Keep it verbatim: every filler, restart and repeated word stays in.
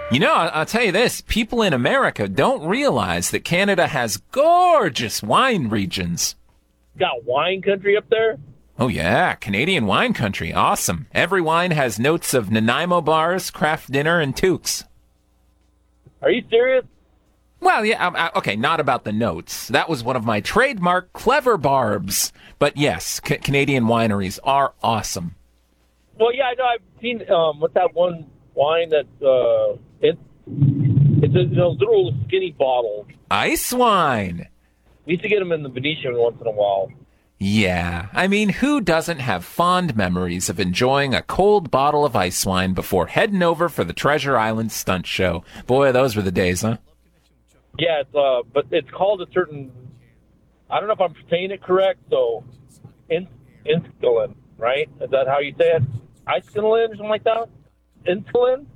You know, I- I'll tell you this. People in America don't realize that Canada has gorgeous wine regions. Got wine country up there? Oh, yeah. Canadian wine country. Awesome. Every wine has notes of Nanaimo bars, craft dinner, and toques. Are you serious? Well, yeah, um, uh, okay, not about the notes. That was one of my trademark clever barbs. But yes, C- Canadian wineries are awesome. Well, yeah, I know. I've seen, um, what's that one wine that, uh, it, it's in those little skinny bottles. Ice wine. We used to get them in the Venetian once in a while. Yeah, I mean, who doesn't have fond memories of enjoying a cold bottle of ice wine before heading over for the Treasure Island stunt show? Boy, those were the days, huh? Yeah, it's, uh, but it's called a certain, I don't know if I'm saying it correct, so, in, Insulin, right? Is that how you say it? Isolin or something like that? Insulin?